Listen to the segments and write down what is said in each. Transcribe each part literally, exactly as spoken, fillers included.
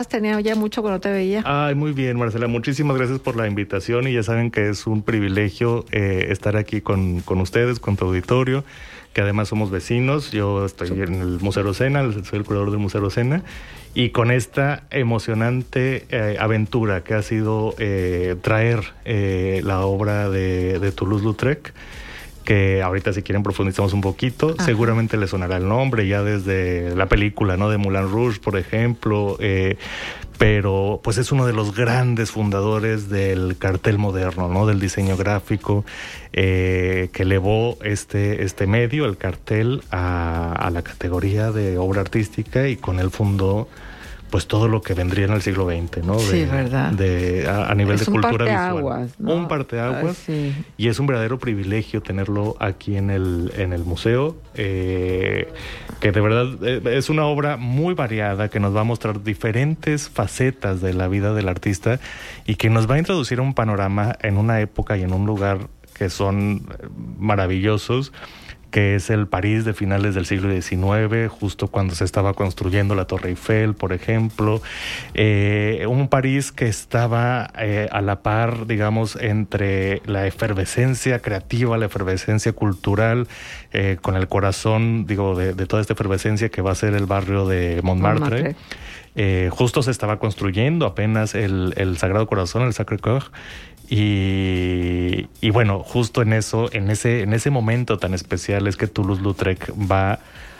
Tenía ya mucho que no te veía. Ay, muy bien, Marcela. Muchísimas gracias por la invitación y ya saben que es un privilegio eh, estar aquí con, con ustedes, con tu auditorio, que además somos vecinos. Yo estoy Super. en el Museo Rosena, soy el curador del Museo Rosena, y con esta emocionante eh, aventura que ha sido eh, traer eh, la obra de, de Toulouse-Lautrec, que ahorita si quieren profundizamos un poquito. Ajá. Seguramente les sonará el nombre ya desde la película, ¿no? De Moulin Rouge, por ejemplo, eh, pero pues es uno de los grandes fundadores del cartel moderno, ¿no? Del diseño gráfico, eh, que elevó este, este medio, el cartel, a, a la categoría de obra artística, y con él fundó pues todo lo que vendría en el siglo veinte, ¿no? De, sí, verdad. De, a, a nivel es de cultura visual. Aguas, ¿no? Un parteaguas. Ah, sí. Y es un verdadero privilegio tenerlo aquí en el, en el museo, eh, que de verdad eh, es una obra muy variada, que nos va a mostrar diferentes facetas de la vida del artista y que nos va a introducir a un panorama en una época y en un lugar que son maravillosos, que es el París de finales del siglo diecinueve, justo cuando se estaba construyendo la Torre Eiffel, por ejemplo. Eh, un París que estaba eh, a la par, digamos, entre la efervescencia creativa, la efervescencia cultural, eh, con el corazón, digo, de, de toda esta efervescencia que va a ser el barrio de Montmartre. Montmartre. Eh, justo se estaba construyendo apenas el, el Sagrado Corazón, el Sacré-Cœur. Y, y bueno, justo en eso, en ese, en ese momento tan especial es que Toulouse-Lautrec va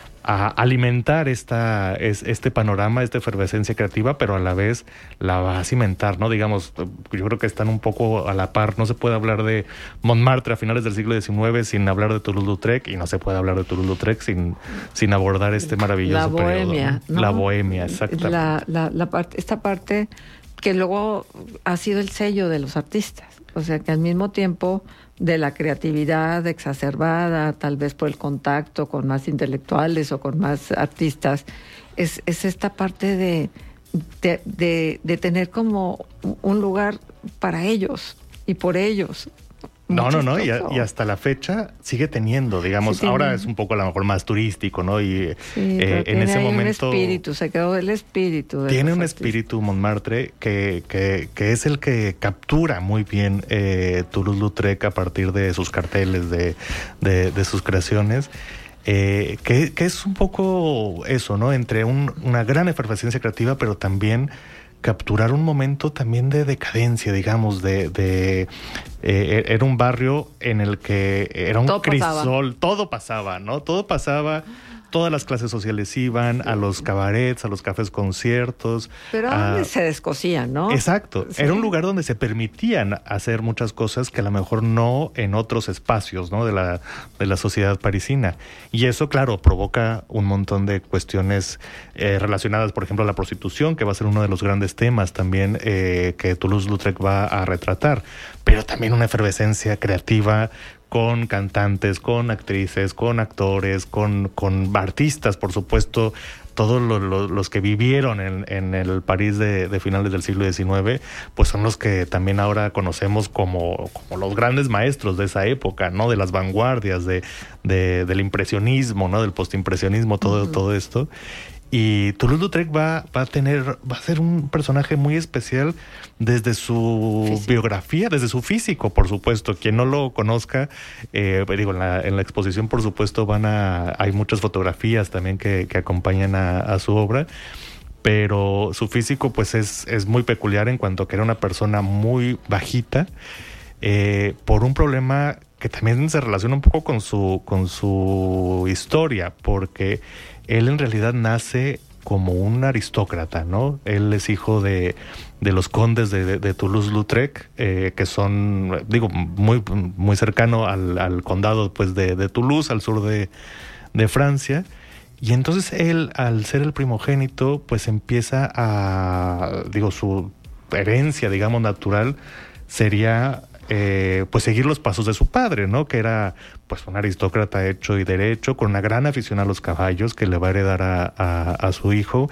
a alimentar esta, es, este panorama, esta efervescencia creativa, pero a la vez la va a cimentar, ¿no? Digamos, yo creo que están un poco a la par. No se puede hablar de Montmartre a finales del siglo diecinueve sin hablar de Toulouse-Lautrec, y no se puede hablar de Toulouse-Lautrec sin, sin abordar este maravilloso la bohemia, periodo, ¿no? ¿no? La bohemia, exactamente. La, la, la parte, esta parte que luego ha sido el sello de los artistas. O sea, que al mismo tiempo de la creatividad exacerbada, tal vez por el contacto con más intelectuales o con más artistas, es, es esta parte de, de, de, de tener como un lugar para ellos y por ellos. No, no, no, y, a, y hasta la fecha sigue teniendo, digamos, sí, ahora es un poco a lo mejor más turístico, ¿no? Y sí, eh, en ese momento... un espíritu, se quedó el espíritu. De tiene un artistas. espíritu Montmartre que, que, que es el que captura muy bien eh, Toulouse-Lautrec a partir de sus carteles, de, de, de sus creaciones. Eh, que, que es un poco eso, ¿no? Entre un, una gran efervescencia creativa, pero también capturar un momento también de decadencia, digamos, de, de eh, era un barrio en el que era un todo crisol, pasaba. todo pasaba, ¿no? Todo pasaba, todas las clases sociales iban a los cabarets, a los cafés conciertos. Pero a donde se descosían, ¿no? Exacto. Sí. Era un lugar donde se permitían hacer muchas cosas que a lo mejor no en otros espacios, ¿no? De la, de la sociedad parisina. Y eso, claro, provoca un montón de cuestiones eh, relacionadas, por ejemplo, a la prostitución, que va a ser uno de los grandes temas también eh, que Toulouse-Lautrec va a retratar. Pero también una efervescencia creativa con cantantes, con actrices, con actores, con, con artistas, por supuesto, todos lo, lo, los que vivieron en, en el París de, de finales del siglo diecinueve, pues son los que también ahora conocemos como, como los grandes maestros de esa época, ¿no? De las vanguardias, de, de, del impresionismo, ¿no? Del postimpresionismo, todo, uh-huh. todo esto. Y Toulouse-Lautrec va, va a tener, va a ser un personaje muy especial desde su físico. biografía, desde su físico, por supuesto. Quien no lo conozca, eh, digo, en la, en la exposición, por supuesto, van a, hay muchas fotografías también que, que acompañan a, a su obra. Pero su físico, pues, es, es muy peculiar en cuanto a que era una persona muy bajita, eh, por un problema que también se relaciona un poco con su, con su historia, porque él en realidad nace como un aristócrata, ¿no? Él es hijo de, de los condes de, de, de Toulouse-Lautrec, eh, que son, digo, muy, muy cercano al, al condado, pues, de, de Toulouse, al sur de, de Francia. Y entonces él, al ser el primogénito, pues empieza a, digo, su herencia, digamos, natural, sería... Eh, pues seguir los pasos de su padre, ¿no? Que era pues un aristócrata hecho y derecho, con una gran afición a los caballos que le va a heredar a, a, a su hijo.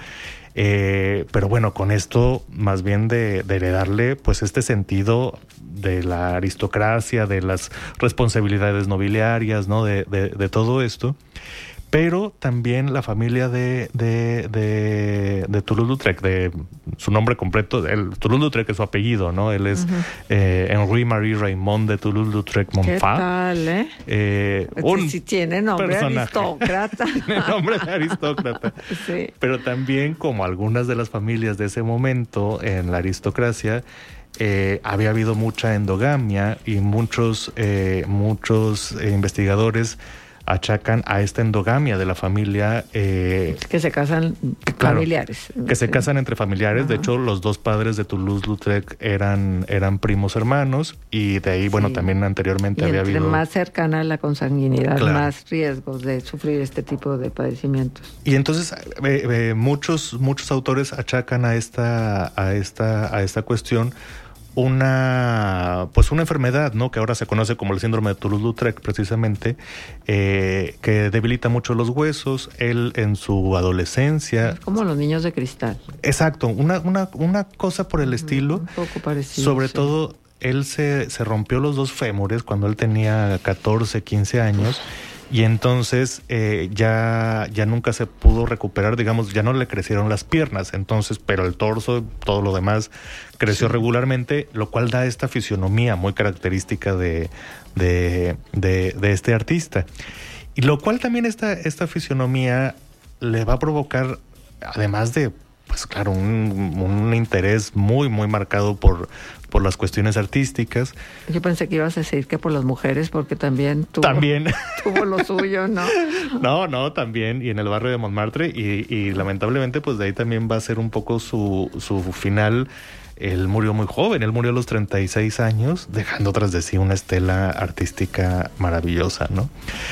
Eh, pero bueno, con esto más bien de, de heredarle pues este sentido de la aristocracia, de las responsabilidades nobiliarias, ¿no? De, de, de todo esto. pero también la familia de, de, de, de Toulouse-Lautrec, de su nombre completo, el Toulouse-Lautrec es su apellido, ¿no? Él es uh-huh. eh, Henri-Marie Raymond de Toulouse-Lautrec-Montfort. ¿Qué tal, eh? eh un sí, tiene nombre personaje. aristócrata. Tiene nombre de aristócrata. Sí. Pero también, como algunas de las familias de ese momento en la aristocracia, Eh, había habido mucha endogamia y muchos, eh, muchos eh, investigadores achacan a esta endogamia de la familia. Eh, que se casan claro, familiares. Que se casan entre familiares. Ajá. De hecho, los dos padres de Toulouse-Lautrec eran, eran primos hermanos y de ahí, bueno, sí. también anteriormente y había entre habido... más cercana la consanguinidad, claro. más riesgos de sufrir este tipo de padecimientos. Y entonces eh, eh, muchos, muchos autores achacan a esta, a esta, a esta cuestión una pues una enfermedad, ¿no? Que ahora se conoce como el síndrome de Toulouse-Lautrec, precisamente, eh, que debilita mucho los huesos. Él en su adolescencia, es como los niños de cristal. Exacto, una una una cosa por el uh-huh. estilo. Un poco parecido. Sobre sí. todo, él se se rompió los dos fémures cuando él tenía catorce, quince años. Y entonces eh, ya, ya nunca se pudo recuperar, digamos, ya no le crecieron las piernas, entonces, pero el torso, todo lo demás creció sí. regularmente, lo cual da esta fisionomía muy característica de, de, de, de este artista. Y lo cual también esta, esta fisionomía le va a provocar, además de, pues claro, un, un interés muy, muy marcado por... por las cuestiones artísticas. Yo pensé que ibas a decir que por las mujeres, porque también tuvo, también. tuvo lo suyo, ¿no? No, no, también, y en el barrio de Montmartre, y, y lamentablemente, pues de ahí también va a ser un poco su, su final. Él murió muy joven, él murió a los treinta y seis años, dejando tras de sí una estela artística maravillosa, ¿no?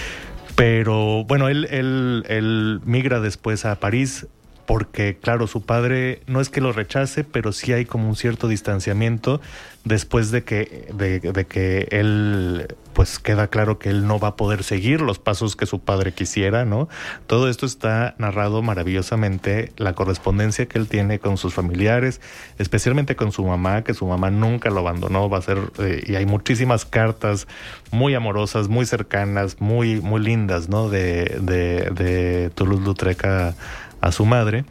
Pero, bueno, él, él, él migra después a París, porque, claro, su padre no es que lo rechace, pero sí hay como un cierto distanciamiento después de que, de, de que él, pues queda claro que él no va a poder seguir los pasos que su padre quisiera, ¿no? Todo esto está narrado maravillosamente, la correspondencia que él tiene con sus familiares, especialmente con su mamá, que su mamá nunca lo abandonó, va a ser, eh, y hay muchísimas cartas muy amorosas, muy cercanas, muy, muy lindas, ¿no? De, de, de Toulouse-Lautrec a a su madre.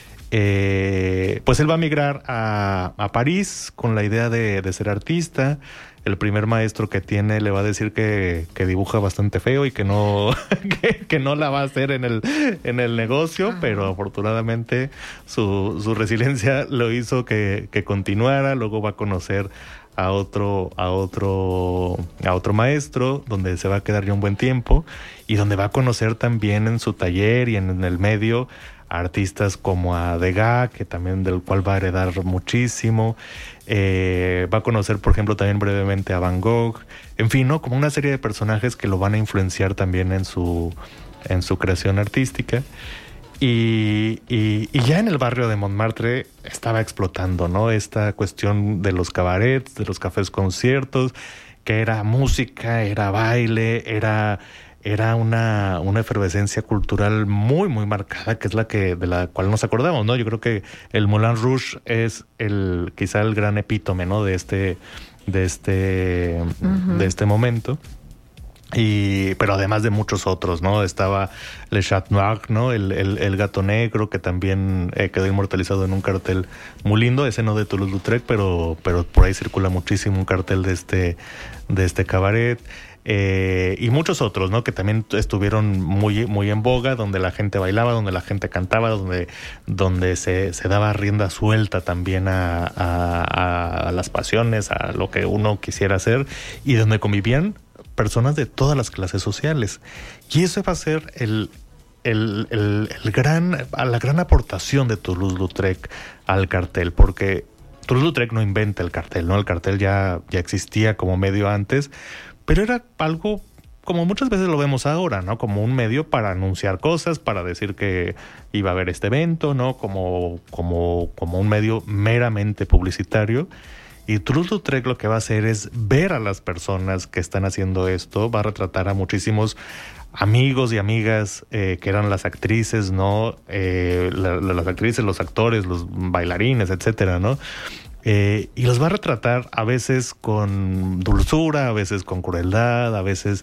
Eh, pues él va a migrar a, a París con la idea de, de ser artista. El primer maestro que tiene le va a decir que, que dibuja bastante feo y que no, que, que no la va a hacer en el, en el negocio, uh-huh. pero afortunadamente su, su resiliencia lo hizo que, que continuara. Luego va a conocer a otro, a otro, a otro maestro, donde se va a quedar ya un buen tiempo, y donde va a conocer también en su taller y en, en el medio a artistas como a Degas, que también del cual va a heredar muchísimo. Eh, va a conocer, por ejemplo, también brevemente a Van Gogh. En fin, ¿no? Como una serie de personajes que lo van a influenciar también en su, en su creación artística. Y, y, y ya en el barrio de Montmartre estaba explotando, ¿no? Esta cuestión de los cabarets, de los cafés conciertos, que era música, era baile, era... era una, una efervescencia cultural muy, muy marcada, que es la que de la cual nos acordamos, ¿no? Yo creo que el Moulin Rouge es el quizá el gran epítome, ¿no? De este, de este, uh-huh. de este momento. Y, pero además de muchos otros, ¿no? Estaba Le Chat Noir, ¿no? El, el, el gato negro, que también eh, quedó inmortalizado en un cartel muy lindo, ese no de Toulouse-Lautrec, pero, pero por ahí circula muchísimo un cartel de este, de este cabaret. Eh, y muchos otros, ¿no? Que también estuvieron muy, muy en boga, donde la gente bailaba, donde la gente cantaba, donde, donde se, se daba rienda suelta también a, a, a las pasiones, a lo que uno quisiera hacer, y donde convivían personas de todas las clases sociales. Y eso va a ser el, el, el, el gran, la gran aportación de Toulouse-Lautrec al cartel, porque Toulouse-Lautrec no inventa el cartel, ¿no? El cartel ya, ya existía como medio antes, pero era algo como muchas veces lo vemos ahora, ¿no? Como un medio para anunciar cosas, para decir que iba a haber este evento, ¿no? Como, como, como un medio meramente publicitario. Y Toulouse-Lautrec lo que va a hacer es ver a las personas que están haciendo esto, va a retratar a muchísimos amigos y amigas eh, que eran las actrices, ¿no? Eh, la, la, las actrices, los actores, los bailarines, etcétera, ¿no? Eh, y los va a retratar a veces con dulzura, a veces con crueldad, a veces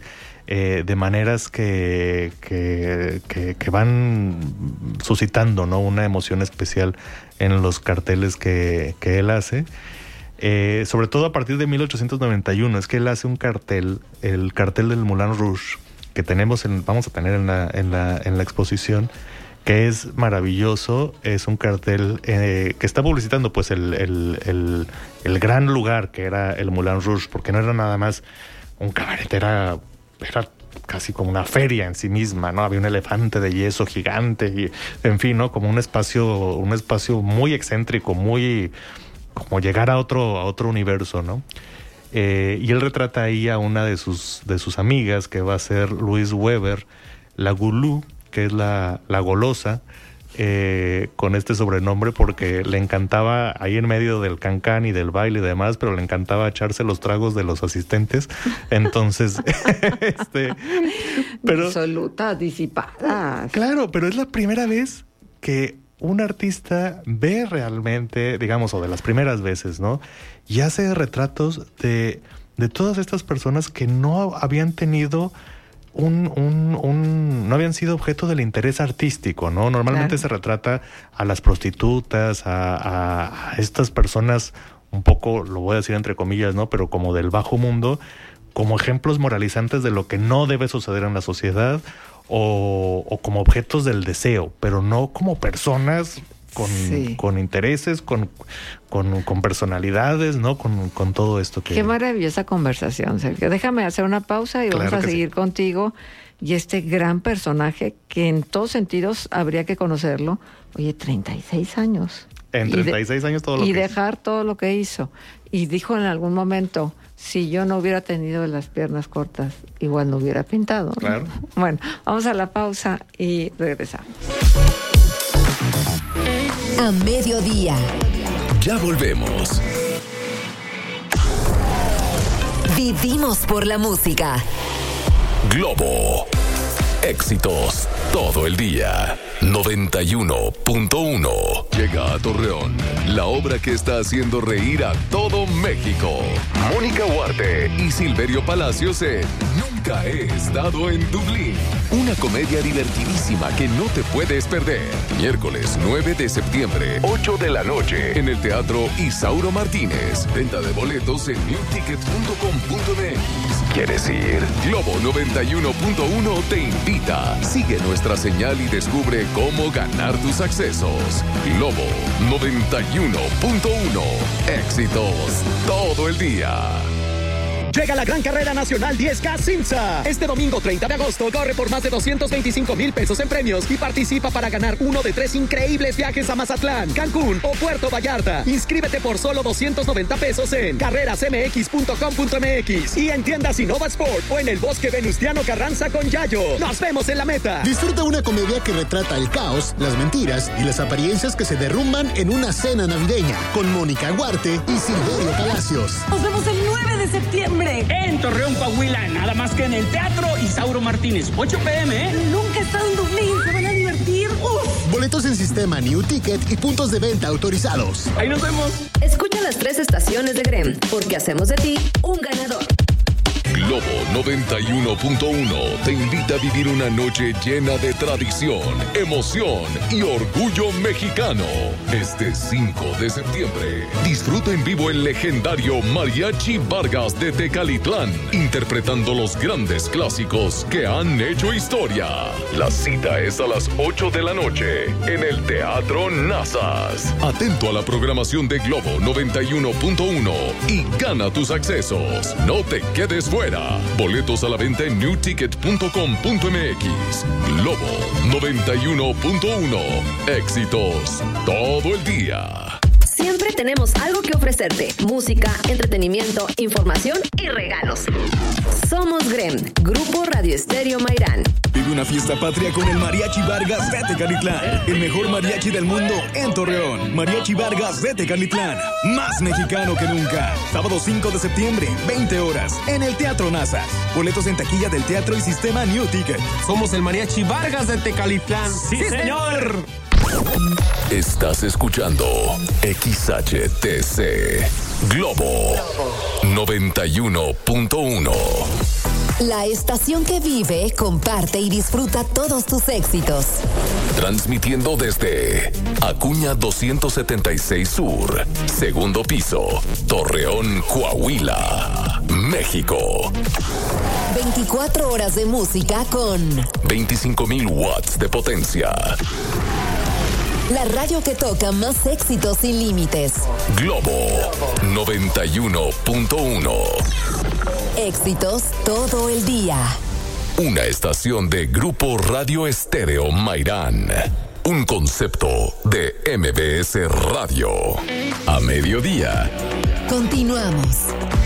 eh, de maneras que, que, que, que van suscitando, ¿no?, una emoción especial en los carteles que, que él hace. Eh, sobre todo a partir de mil ochocientos noventa y uno, es que él hace un cartel, el cartel del Moulin Rouge, que tenemos en, vamos a tener en la, en la, en la exposición, que es maravilloso. Es un cartel eh, que está publicitando pues el, el, el, el gran lugar que era el Moulin Rouge, porque no era nada más un cabaret, era, era casi como una feria en sí misma, ¿no? Había un elefante de yeso gigante y, en fin, ¿no?, como un espacio, un espacio muy excéntrico, muy como llegar a otro, a otro universo, ¿no? Eh, y él retrata ahí a una de sus, de sus amigas, que va a ser Louise Weber, la Goulou, que es la, la golosa, eh, con este sobrenombre porque le encantaba ahí en medio del cancán y del baile y demás, pero le encantaba echarse los tragos de los asistentes. Entonces, este, pero, absoluta, disipada. Claro, pero es la primera vez que un artista ve realmente, digamos, o de las primeras veces, ¿no?, y hace retratos de, de todas estas personas que no habían tenido un, un, un, no habían sido objeto del interés artístico, ¿no? Normalmente claro. se retrata a las prostitutas, a, a, a estas personas un poco, lo voy a decir entre comillas, ¿no?, pero como del bajo mundo, como ejemplos moralizantes de lo que no debe suceder en la sociedad, o, o como objetos del deseo, pero no como personas con, sí. con intereses, con, con, con personalidades, ¿no? Con, con todo esto que... Qué maravillosa conversación, Sergio. Déjame hacer una pausa y claro vamos a seguir sí. contigo. Y este gran personaje que en todos sentidos habría que conocerlo. Oye, treinta y seis años. En treinta y seis de, años todo lo y que Y dejar hizo. todo lo que hizo. Y dijo en algún momento, si yo no hubiera tenido las piernas cortas, igual no hubiera pintado, ¿no? Claro. Bueno, vamos a la pausa y regresamos. A mediodía. Ya volvemos. Vivimos por la música. Globo. Éxitos todo el día. noventa y uno punto uno. Llega a Torreón la obra que está haciendo reír a todo México. Mónica Huarte y Silverio Palacios en Nunca he estado en Dublín. Una comedia divertidísima que no te puedes perder. Miércoles nueve de septiembre, ocho de la noche, en el Teatro Isauro Martínez. Venta de boletos en new ticket punto com punto m x. ¿Quieres ir? Globo noventa y uno punto uno te invita. Sigue nuestra señal y descubre cómo ganar tus accesos. Globo noventa y uno punto uno. Éxitos todo el día. Llega la gran carrera nacional diez K Simsa. Este domingo treinta de agosto corre por más de doscientos veinticinco mil pesos en premios y participa para ganar uno de tres increíbles viajes a Mazatlán, Cancún o Puerto Vallarta. Inscríbete por solo doscientos noventa pesos en carreras m x punto com punto m x y en tiendas Innova Sport o en el Bosque Venustiano Carranza con Yayo. ¡Nos vemos en la meta! Disfruta una comedia que retrata el caos, las mentiras y las apariencias que se derrumban en una cena navideña con Mónica Huarte y Silverio Palacios. Nos vemos el nueve de septiembre. En Torreón, Coahuila, nada más que en el Teatro Isauro Martínez, ocho p m ¿eh? Nunca he estado en Dublín, se van a divertir. ¡Uf! Boletos en sistema New Ticket y puntos de venta autorizados. Ahí nos vemos. Escucha las tres estaciones de Grem, porque hacemos de ti un ganador. Globo noventa y uno punto uno te invita a vivir una noche llena de tradición, emoción y orgullo mexicano. Este cinco de septiembre, disfruta en vivo el legendario Mariachi Vargas de Tecalitlán, interpretando los grandes clásicos que han hecho historia. La cita es a las ocho de la noche en el Teatro Nazas. Atento a la programación de Globo noventa y uno punto uno y gana tus accesos. No te quedes fuera. Boletos a la venta en new ticket punto com punto m x. Globo noventa y uno punto uno. Éxitos todo el día. Siempre tenemos algo que ofrecerte. Música, entretenimiento, información y regalos. Somos Grem, Grupo Radio Estéreo Mairán. Vive una fiesta patria con el Mariachi Vargas de Tecalitlán. El mejor mariachi del mundo en Torreón. Mariachi Vargas de Tecalitlán. Más mexicano que nunca. Sábado cinco de septiembre, veinte horas, en el Teatro Nazas. Boletos en taquilla del teatro y sistema New Ticket. Somos el Mariachi Vargas de Tecalitlán. ¡Sí, ¡Sí señor! Estás escuchando X H T C Globo noventa y uno punto uno. La estación que vive, comparte y disfruta todos tus éxitos. Transmitiendo desde Acuña doscientos setenta y seis Sur, segundo piso, Torreón, Coahuila, México. veinticuatro horas de música con veinticinco mil watts de potencia. La radio que toca más éxitos sin límites. Globo noventa y uno punto uno. Éxitos todo el día. Una estación de Grupo Radio Estéreo Mairán. Un concepto de M B S Radio. A mediodía. Continuamos.